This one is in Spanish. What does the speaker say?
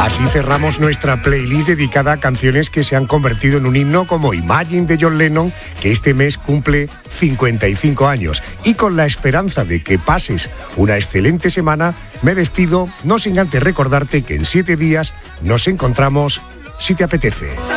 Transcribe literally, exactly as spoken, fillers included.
Así cerramos nuestra playlist dedicada a canciones que se han convertido en un himno, como Imagine de John Lennon, que este mes cumple cincuenta y cinco años. Y con la esperanza de que pases una excelente semana, me despido, no sin antes recordarte que en siete días nos encontramos, si te apetece.